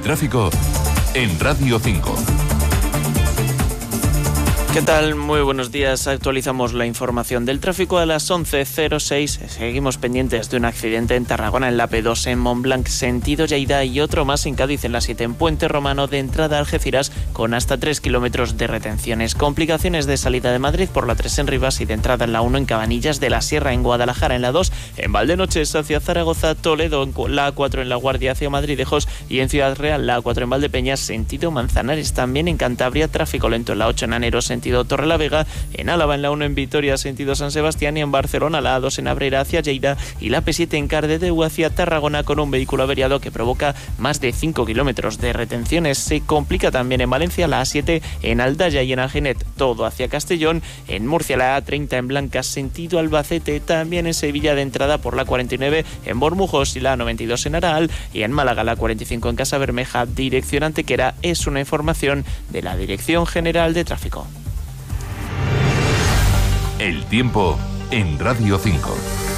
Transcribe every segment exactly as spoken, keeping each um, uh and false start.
tráfico en Radio cinco. ¿Qué tal? Muy buenos días. Actualizamos la información del tráfico a las once cero seis. Seguimos pendientes de un accidente en Tarragona, en la P dos en Montblanc, sentido Lleida, y otro más en Cádiz, en la siete en Puente Romano, de entrada a Algeciras, con hasta tres kilómetros de retenciones. Complicaciones de salida de Madrid por la tres en Rivas y de entrada en la uno en Cabanillas de la Sierra, en Guadalajara, en la dos en Valdenoches hacia Zaragoza, Toledo, en la A cuatro en La Guardia hacia Madridejos, y en Ciudad Real la A cuatro en Valdepeñas, sentido Manzanares. También en Cantabria, tráfico lento en la ocho en Anero, sentido Torrelavega, en Álava en la uno en Vitoria, sentido San Sebastián, y en Barcelona la A dos en Abrera hacia Lleida, y la P siete en Cardedeu hacia Tarragona, con un vehículo averiado que provoca más de cinco kilómetros de retenciones. Se complica también en Valencia la A siete en Aldaya y en Algenet, todo hacia Castellón. En Murcia la A treinta en Blancas, sentido Albacete. También en Sevilla, de entrada por la cuarenta y nueve en Bormujos y la A noventa y dos en Araal, y en Málaga la cuarenta y cinco en Casa Bermeja, dirección Antequera. Es una información de la Dirección General de Tráfico. El tiempo en Radio cinco.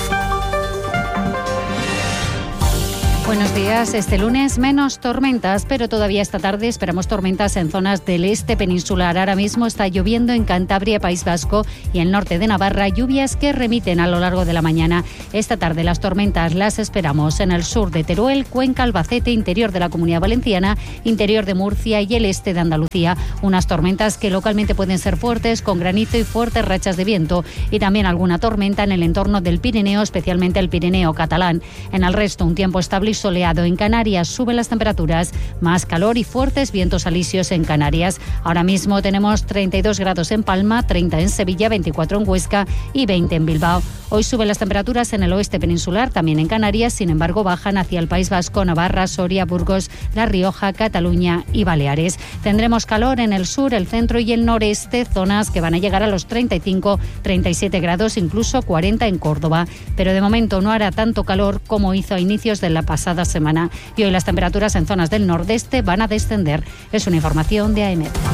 Buenos días. Este lunes menos tormentas, pero todavía esta tarde esperamos tormentas en zonas del este peninsular. Ahora mismo está lloviendo en Cantabria, País Vasco y el norte de Navarra, lluvias que remiten a lo largo de la mañana. Esta tarde las tormentas las esperamos en el sur de Teruel, Cuenca, Albacete, interior de la Comunidad Valenciana, interior de Murcia y el este de Andalucía. Unas tormentas que localmente pueden ser fuertes, con granizo y fuertes rachas de viento, y también alguna tormenta en el entorno del Pirineo, especialmente el Pirineo catalán. En el resto, un tiempo estable y soleado. En Canarias suben las temperaturas, más calor y fuertes vientos alisios en Canarias. Ahora mismo tenemos treinta y dos grados en Palma, treinta en Sevilla, veinticuatro en Huesca y veinte en Bilbao. Hoy suben las temperaturas en el oeste peninsular, también en Canarias, sin embargo bajan hacia el País Vasco, Navarra, Soria, Burgos, La Rioja, Cataluña y Baleares. Tendremos calor en el sur, el centro y el noreste, zonas que van a llegar a los treinta y cinco, treinta y siete grados, incluso cuarenta en Córdoba. Pero de momento no hará tanto calor como hizo a inicios de la pasada semana, y hoy las temperaturas en zonas del nordeste van a descender. Es una información de A E M E T.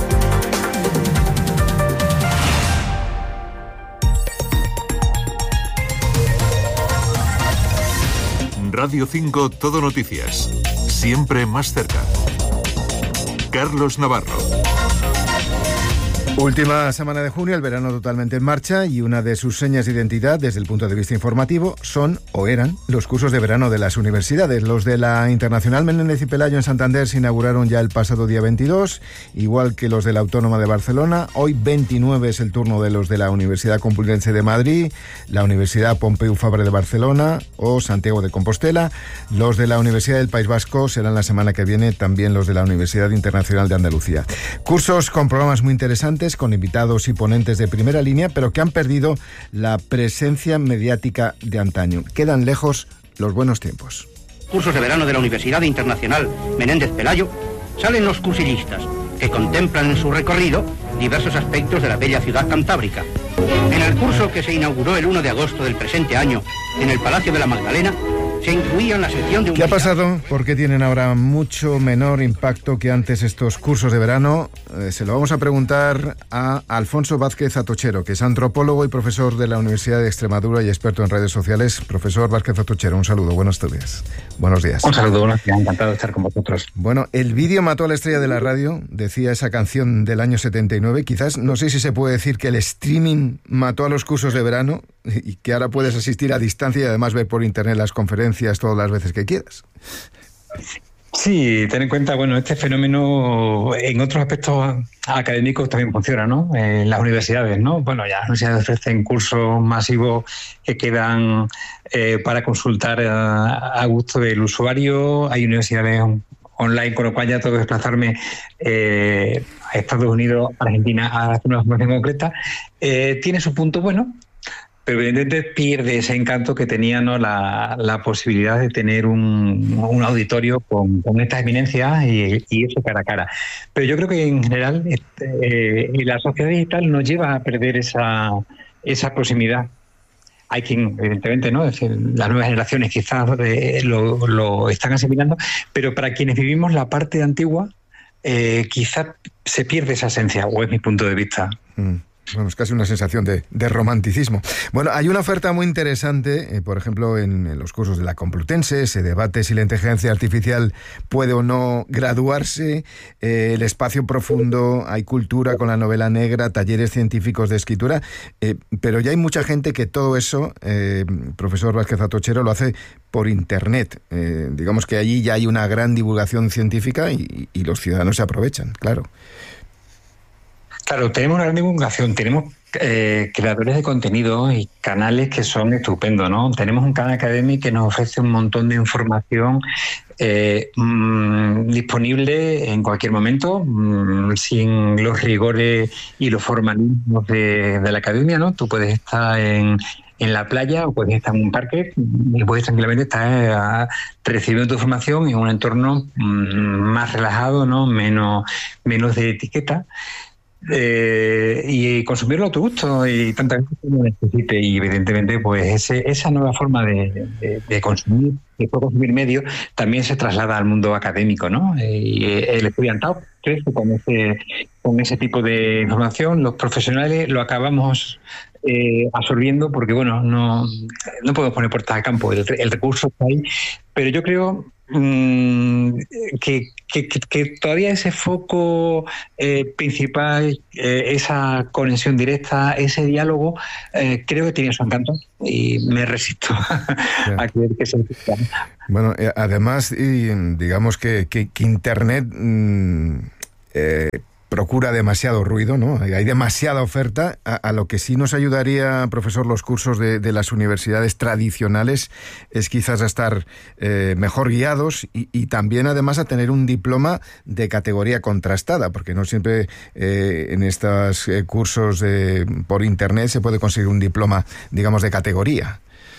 Radio cinco Todo Noticias. Siempre más cerca. Carlos Navarro. Última semana de junio, el verano totalmente en marcha, y una de sus señas de identidad desde el punto de vista informativo son, o eran, los cursos de verano de las universidades. Los de la Internacional Menéndez y Pelayo en Santander se inauguraron ya el pasado día veintidós, igual que los de la Autónoma de Barcelona. Hoy veintinueve es el turno de los de la Universidad Complutense de Madrid, la Universidad Pompeu Fabra de Barcelona o Santiago de Compostela. Los de la Universidad del País Vasco serán la semana que viene, también los de la Universidad Internacional de Andalucía. Cursos con programas muy interesantes, con invitados y ponentes de primera línea, pero que han perdido la presencia mediática de antaño. Quedan lejos los buenos tiempos. Cursos de verano de la Universidad Internacional Menéndez Pelayo, salen los cursillistas que contemplan en su recorrido diversos aspectos de la bella ciudad cantábrica. En el curso que se inauguró el uno de agosto del presente año en el Palacio de la Magdalena, se incluía en la sección de un... ¿Qué ha pasado? ¿Por qué tienen ahora mucho menor impacto que antes estos cursos de verano? Eh, se lo vamos a preguntar a Alfonso Vázquez Atochero, que es antropólogo y profesor de la Universidad de Extremadura y experto en redes sociales. Profesor Vázquez Atochero, un saludo, buenos días. Buenos días. Un saludo, buenos días, encantado de estar con vosotros. Bueno, el vídeo mató a la estrella de la radio, decía esa canción del año setenta y nueve. Quizás, no sé si se puede decir que el streaming mató a los cursos de verano y que ahora puedes asistir a distancia y además ver por internet las conferencias todas las veces que quieras. Sí, ten en cuenta, bueno, este fenómeno en otros aspectos académicos también funciona, ¿no? En las universidades, ¿no? Bueno, ya las universidades ofrecen cursos masivos que quedan eh, para consultar a, a gusto del usuario. Hay universidades online, con lo cual ya tengo que desplazarme eh, a Estados Unidos, a Argentina, a hacer una formación concreta. Eh, tiene su punto bueno, pero evidentemente pierde ese encanto que tenía, ¿no?, la, la posibilidad de tener un, un auditorio con, con estas eminencias y, y eso cara a cara. Pero yo creo que en general este, eh, la sociedad digital nos lleva a perder esa, esa proximidad. Hay quien, evidentemente, ¿no?, es decir, las nuevas generaciones quizás eh, lo, lo están asimilando, pero para quienes vivimos la parte antigua, eh, quizás se pierde esa esencia, o es mi punto de vista. Mm. Bueno, es casi una sensación de, de romanticismo. Bueno, hay una oferta muy interesante, eh, por ejemplo, en, en los cursos de la Complutense, se debate si la inteligencia artificial puede o no graduarse, eh, el espacio profundo, hay cultura con la novela negra, talleres científicos de escritura, eh, pero ya hay mucha gente que todo eso, eh, profesor Vázquez Atochero, lo hace por Internet. Eh, digamos que allí ya hay una gran divulgación científica y, y los ciudadanos se aprovechan, claro. Claro, tenemos una gran divulgación, tenemos eh, creadores de contenido y canales que son estupendos, ¿no? Tenemos un canal académico que nos ofrece un montón de información eh, mmm, disponible en cualquier momento, mmm, sin los rigores y los formalismos de, de la academia, ¿no? Tú puedes estar en... en la playa o puedes estar en un parque y puedes tranquilamente estar recibiendo tu formación en un entorno mmm, más relajado, ¿no? Menos, menos de etiqueta. Eh, y consumirlo a tu gusto y tantas veces como necesite, y evidentemente pues ese, esa nueva forma de, de, de consumir, de consumir medios, también se traslada al mundo académico, ¿no? Y el estudiantado crece con ese, con ese tipo de información, los profesionales lo acabamos eh, absorbiendo porque bueno, no, no podemos poner puertas al campo, el, el recurso está ahí, pero yo creo mmm, que, que, que todavía ese foco eh, principal, eh, esa conexión directa, ese diálogo, eh, creo que tiene su encanto y me resisto yeah. a creer que se necesita. Bueno, eh, además, y, digamos que, que, que Internet mmm, eh, procura demasiado ruido, ¿no? Hay demasiada oferta, a, a lo que sí nos ayudaría, profesor, los cursos de, de las universidades tradicionales es quizás a estar eh, mejor guiados y, y también además a tener un diploma de categoría contrastada, porque no siempre eh, en estos eh, cursos de, por Internet se puede conseguir un diploma, digamos, de categoría.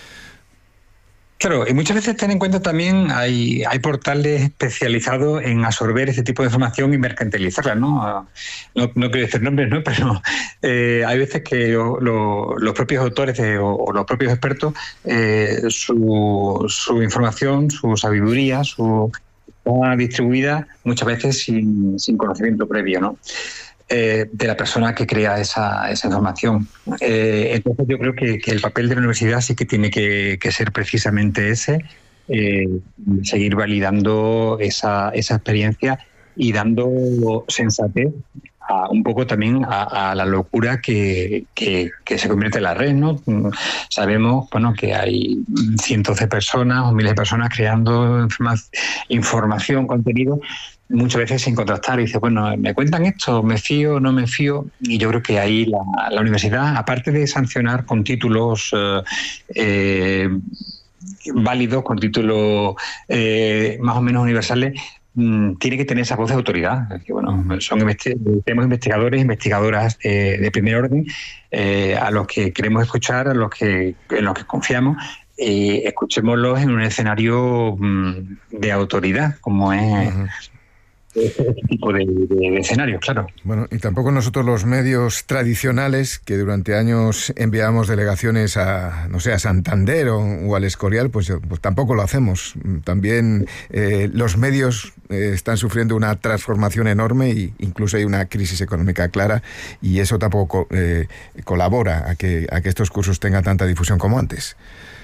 Claro, y muchas veces ten en cuenta también hay, hay portales especializados en absorber este tipo de información y mercantilizarla, ¿no? No, no quiero decir nombres, ¿no? Pero eh, hay veces que lo, lo, los propios autores de, o, o los propios expertos, eh, su, su información, su sabiduría, su está distribuida muchas veces sin, sin conocimiento previo, ¿no? Eh, de la persona que crea esa, esa información. Eh, entonces yo creo que, que el papel de la universidad sí que tiene que, que ser precisamente ese, eh, seguir validando esa, esa experiencia y dando sensatez a, un poco también a, a la locura que, que, que se convierte en la red, ¿no? Sabemos, bueno, que hay cientos de personas o miles de personas creando informa- información, contenido, muchas veces sin contrastar, y dice, bueno, me cuentan esto, me fío, no me fío, y yo creo que ahí la, la universidad, aparte de sancionar con títulos eh, eh, válidos, con títulos eh, más o menos universales, mmm, tiene que tener esa voz de autoridad. Es que, bueno, son investi- tenemos investigadores, investigadoras eh, de primer orden eh, a los que queremos escuchar, a los que en los que confiamos. Y escuchémoslos en un escenario mmm, de autoridad, como es uh-huh. este tipo de, de, de escenarios, claro. Bueno, y tampoco nosotros los medios tradicionales, que durante años enviamos delegaciones a, no sé, a Santander o, o al Escorial, pues, pues tampoco lo hacemos. También eh, los medios eh, están sufriendo una transformación enorme e incluso hay una crisis económica clara, y eso tampoco eh, colabora a que, a que estos cursos tengan tanta difusión como antes.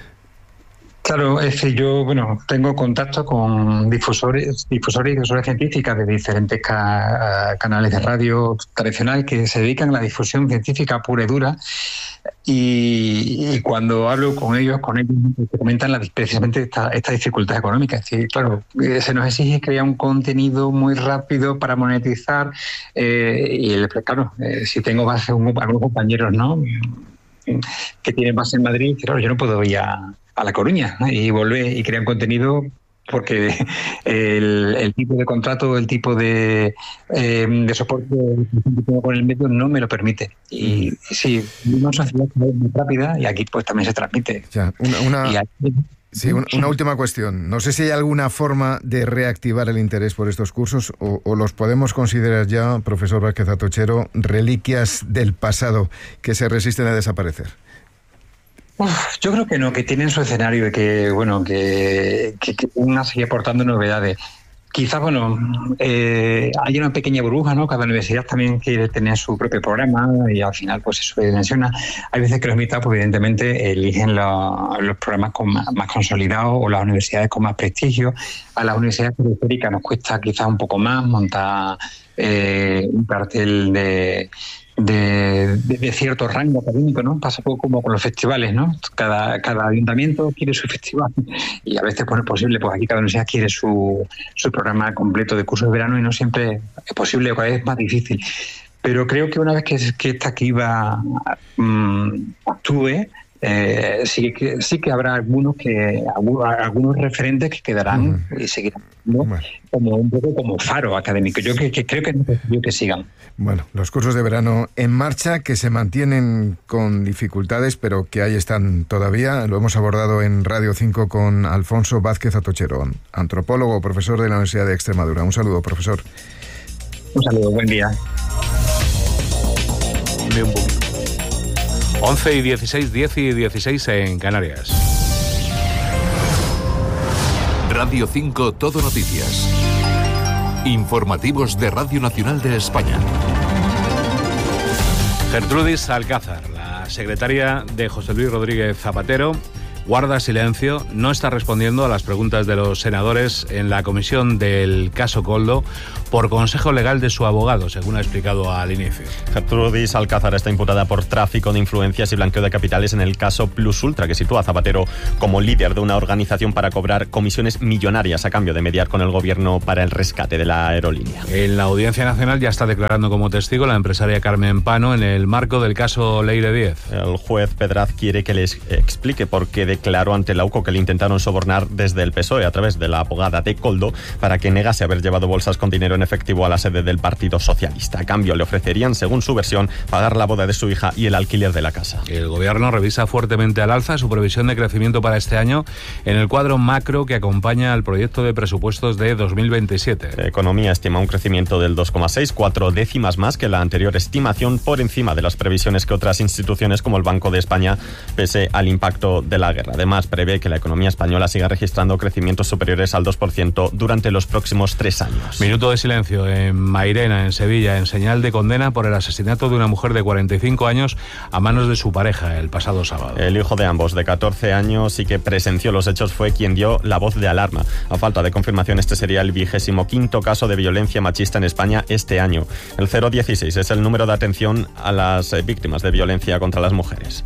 Claro, es que yo, bueno, tengo contacto con difusores, difusores y difusores científicas de diferentes ca- canales de radio tradicional que se dedican a la difusión científica pura y dura, y, y cuando hablo con ellos, con ellos me comentan la, precisamente esta, esta dificultad económica. Es decir, claro, se nos exige crear un contenido muy rápido para monetizar, eh, y el, claro, eh, si tengo base un, algunos compañeros, ¿no?, que tienen base en Madrid, claro, yo no puedo ir a a La Coruña, ¿no?, y volver y crear un contenido porque el, el tipo de contrato, el tipo de, eh, de soporte que tengo con el medio no me lo permite. Y, y sí, una sociedad muy rápida y aquí pues también se transmite. Ya, una, una, aquí, sí, una, una última cuestión. No sé si hay alguna forma de reactivar el interés por estos cursos o, o los podemos considerar ya, profesor Vázquez Atochero, reliquias del pasado que se resisten a desaparecer. Uf, yo creo que no, que tienen su escenario y que, bueno, que, que, que una sigue aportando novedades. Quizás, bueno, eh, hay una pequeña burbuja, ¿no? Cada universidad también quiere tener su propio programa y al final, pues eso se dimensiona. Hay veces que los mitad, pues evidentemente, eligen lo, los programas con más, más consolidados o las universidades con más prestigio. A las universidades periféricas nos cuesta quizás un poco más montar eh, un cartel de... De, de, de cierto rango académico, ¿no? Pasa poco como con los festivales, ¿no? Cada, cada ayuntamiento quiere su festival y a veces, pues, es posible, pues aquí cada universidad quiere su, su programa completo de cursos de verano y no siempre es posible, o cada vez es más difícil. Pero creo que una vez que, que esta criba um, actúe, Eh, sí que sí que habrá algunos que algunos referentes que quedarán uh-huh. y seguirán, ¿no? Bueno. como un poco como faro académico. Yo que, que creo que es necesario que sigan. Bueno, los cursos de verano en marcha que se mantienen con dificultades, pero que ahí están todavía. Lo hemos abordado en Radio cinco con Alfonso Vázquez Atochero, antropólogo, profesor de la Universidad de Extremadura. Un saludo, profesor. Un saludo, buen día. De un poquito. once y dieciséis, diez y dieciséis en Canarias. Radio cinco Todo Noticias. Informativos de Radio Nacional de España. Gertrudis Alcázar, la secretaria de José Luis Rodríguez Zapatero, guarda silencio, no está respondiendo a las preguntas de los senadores en la comisión del caso Koldo por consejo legal de su abogado, según ha explicado al inicio. Gertrudis Alcázar está imputada por tráfico de influencias y blanqueo de capitales en el caso Plus Ultra, que sitúa a Zapatero como líder de una organización para cobrar comisiones millonarias a cambio de mediar con el gobierno para el rescate de la aerolínea. En la Audiencia Nacional ya está declarando como testigo la empresaria Carmen Pano en el marco del caso Leire diez. El juez Pedraz quiere que les explique por qué declaró ante la U C O que le intentaron sobornar desde el P S O E a través de la abogada de Koldo para que negase haber llevado bolsas con dinero en efectivo a la sede del Partido Socialista. A cambio le ofrecerían, según su versión, pagar la boda de su hija y el alquiler de la casa. El gobierno revisa fuertemente al alza su previsión de crecimiento para este año en el cuadro macro que acompaña al proyecto de presupuestos de dos mil veintisiete. La economía estima un crecimiento del dos coma seis, cuatro décimas más que la anterior estimación, por encima de las previsiones que otras instituciones como el Banco de España, pese al impacto de la guerra. Además, prevé que la economía española siga registrando crecimientos superiores al dos por ciento durante los próximos tres años. Minuto de silencio en Mairena, en Sevilla, en señal de condena por el asesinato de una mujer de cuarenta y cinco años a manos de su pareja el pasado sábado. El hijo de ambos, de catorce años y que presenció los hechos, fue quien dio la voz de alarma. A falta de confirmación, este sería el vigésimo quinto caso de violencia machista en España este año. El cero dieciséis es el número de atención a las víctimas de violencia contra las mujeres.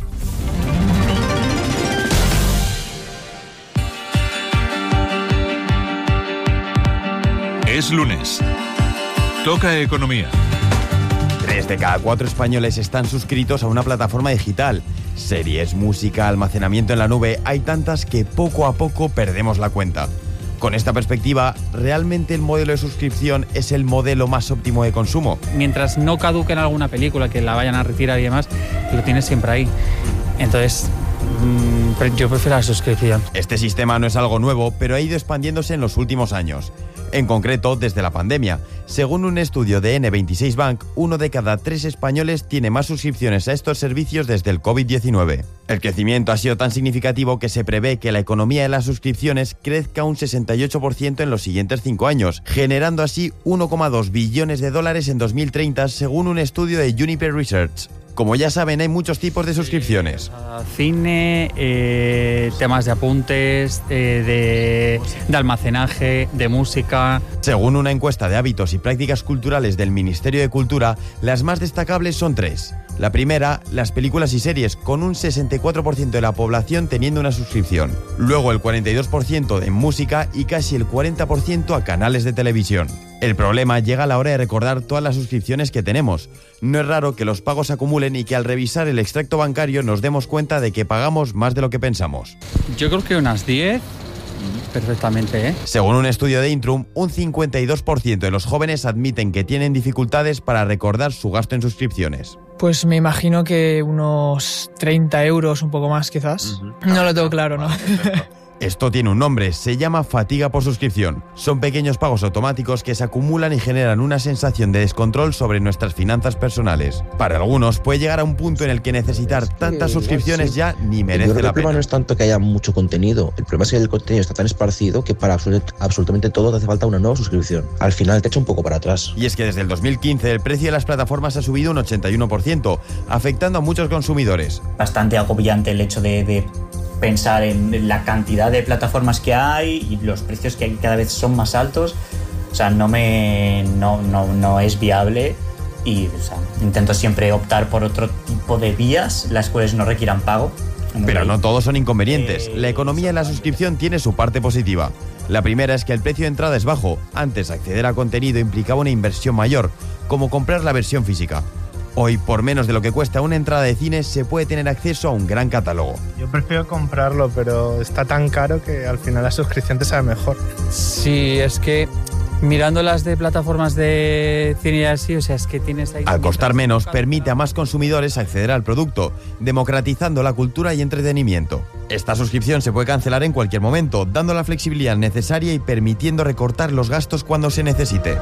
Es lunes. Toca economía. Tres de cada cuatro españoles están suscritos a una plataforma digital. Series, música, almacenamiento en la nube, hay tantas que poco a poco perdemos la cuenta. Con esta perspectiva, ¿realmente el modelo de suscripción es el modelo más óptimo de consumo? Mientras no caduquen alguna película, que la vayan a retirar y demás, lo tienes siempre ahí. Entonces, mmm, yo prefiero la suscripción. Este sistema no es algo nuevo, pero ha ido expandiéndose en los últimos años. En concreto, desde la pandemia. Según un estudio de ene veintiséis Bank, uno de cada tres españoles tiene más suscripciones a estos servicios desde el covid diecinueve. El crecimiento ha sido tan significativo que se prevé que la economía de las suscripciones crezca un sesenta y ocho por ciento en los siguientes cinco años, generando así uno coma dos billones de dólares en dos mil treinta, según un estudio de Juniper Research. Como ya saben, hay muchos tipos de suscripciones. Uh, cine, eh, temas de apuntes, eh, de, de almacenaje, de música. Según una encuesta de hábitos y prácticas culturales del Ministerio de Cultura, las más destacables son tres. La primera, las películas y series, con un sesenta y cuatro por ciento de la población teniendo una suscripción. Luego el cuarenta y dos por ciento en música y casi el cuarenta por ciento a canales de televisión. El problema llega a la hora de recordar todas las suscripciones que tenemos. No es raro que los pagos se acumulen y que al revisar el extracto bancario nos demos cuenta de que pagamos más de lo que pensamos. Yo creo que unas diez, perfectamente, ¿eh? Según un estudio de Intrum, un cincuenta y dos por ciento de los jóvenes admiten que tienen dificultades para recordar su gasto en suscripciones. Pues me imagino que unos treinta euros, un poco más quizás. Uh-huh. No lo tengo claro, ¿no? Esto tiene un nombre, se llama fatiga por suscripción. Son pequeños pagos automáticos que se acumulan y generan una sensación de descontrol sobre nuestras finanzas personales. Para algunos puede llegar a un punto en el que necesitar tantas suscripciones ya ni merece la pena. El problema no es tanto que haya mucho contenido, el problema es que el contenido está tan esparcido que para absolut- absolutamente todo te hace falta una nueva suscripción. Al final te echa un poco para atrás. Y es que desde el dos mil quince el precio de las plataformas ha subido un ochenta y uno por ciento, afectando a muchos consumidores. Bastante agobiante el hecho de, de pensar en la cantidad de plataformas que hay y los precios que hay cada vez son más altos. O sea, no me no, no, no es viable y o sea, intento siempre optar por otro tipo de vías, las cuales no requieran pago. Pero no todos son inconvenientes. La economía de la suscripción tiene su parte positiva. La primera es que el precio de entrada es bajo. Antes, acceder a contenido implicaba una inversión mayor, como comprar la versión física. Hoy, por menos de lo que cuesta una entrada de cine, se puede tener acceso a un gran catálogo. Yo prefiero comprarlo, pero está tan caro que al final la suscripción te sabe mejor. Sí, es que mirando las de plataformas de cine y así, o sea, es que tienes ahí... Al costar menos, permite a más consumidores acceder al producto, democratizando la cultura y entretenimiento. Esta suscripción se puede cancelar en cualquier momento, dando la flexibilidad necesaria y permitiendo recortar los gastos cuando se necesite.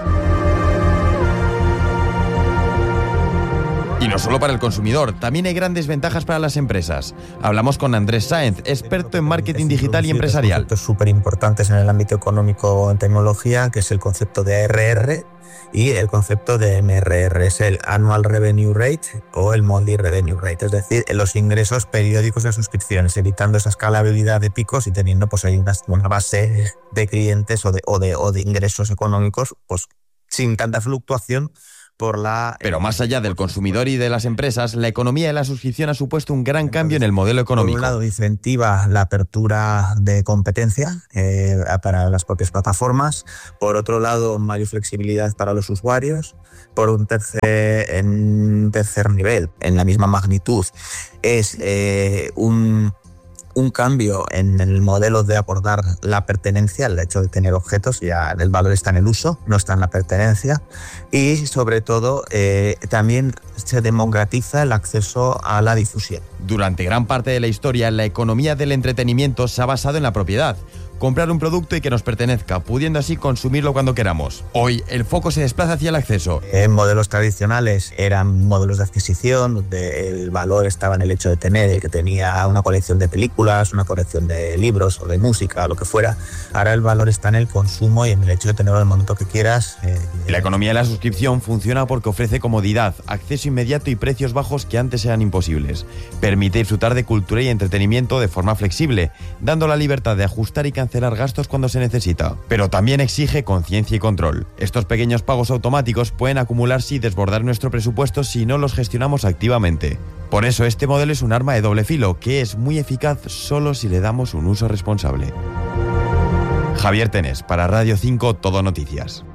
Y no solo para el consumidor, también hay grandes ventajas para las empresas. Hablamos con Andrés Sáenz, experto en marketing digital y empresarial. Conceptos súper importantes en el ámbito económico en tecnología, que es el concepto de A R R y el concepto de M R R, es el Annual Revenue Rate o el Monthly Revenue Rate, es decir, los ingresos periódicos de suscripciones, evitando esa escalabilidad de picos y teniendo pues ahí una, una base de clientes o de, o de, o de ingresos económicos pues sin tanta fluctuación. Por la... Pero más allá del consumidor y de las empresas, la economía de la suscripción ha supuesto un gran cambio en el modelo económico. Por un lado, incentiva la apertura de competencia eh, para las propias plataformas. Por otro lado, mayor flexibilidad para los usuarios. Por un tercer, en tercer nivel, en la misma magnitud, es eh, un... un cambio en el modelo de abordar la pertenencia, el hecho de tener objetos, ya el valor está en el uso, no está en la pertenencia, y sobre todo eh, también se democratiza el acceso a la difusión. Durante gran parte de la historia, la economía del entretenimiento se ha basado en la propiedad. Comprar un producto y que nos pertenezca, pudiendo así consumirlo cuando queramos. Hoy, el foco se desplaza hacia el acceso. En modelos tradicionales eran modelos de adquisición, donde el valor estaba en el hecho de tener, que tenía una colección de películas, una colección de libros o de música, lo que fuera. Ahora el valor está en el consumo y en el hecho de tenerlo en el momento que quieras. Eh, la economía de la suscripción funciona porque ofrece comodidad, acceso inmediato y precios bajos que antes eran imposibles. Permite disfrutar de cultura y entretenimiento de forma flexible, dando la libertad de ajustar y cancelar cancelar gastos cuando se necesita, pero también exige conciencia y control. Estos pequeños pagos automáticos pueden acumularse y desbordar nuestro presupuesto si no los gestionamos activamente. Por eso este modelo es un arma de doble filo que es muy eficaz solo si le damos un uso responsable. Javier Tenés, para Radio cinco Todo Noticias.